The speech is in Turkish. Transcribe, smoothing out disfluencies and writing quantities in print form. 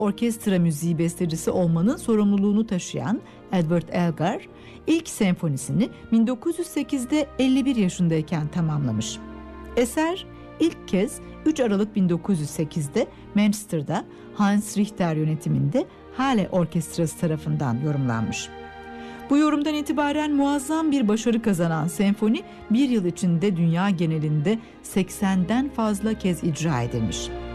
orkestra müziği bestecisi olmanın sorumluluğunu taşıyan Edward Elgar, ilk senfonisini 1908'de 51 yaşındayken tamamlamış. Eser ilk kez 3 Aralık 1908'de Manchester'da Hans Richter yönetiminde Halle Orkestrası tarafından yorumlanmış. Bu yorumdan itibaren muazzam bir başarı kazanan senfoni bir yıl içinde dünya genelinde 80'den fazla kez icra edilmiş.